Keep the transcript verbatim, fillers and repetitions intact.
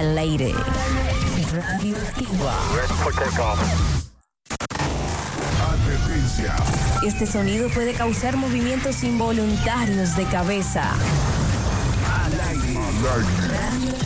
al aire. Radioactiva. Advertencia. Este sonido puede causar movimientos involuntarios de cabeza. Al aire. Al aire.